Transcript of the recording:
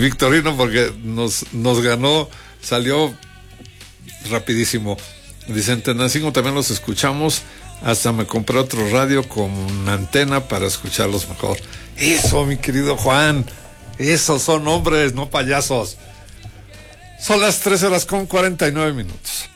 Victorino, porque nos ganó, salió rapidísimo. Dice, en Tenancingo también los escuchamos, hasta me compré otro radio con antena para escucharlos mejor. Eso, mi querido Juan, esos son hombres, no payasos. Son las 13:49.